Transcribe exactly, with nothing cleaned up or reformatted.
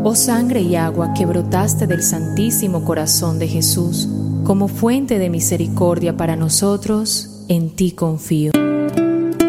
Oh sangre y agua que brotaste del Santísimo Corazón de Jesús, como fuente de misericordia para nosotros, en ti confío.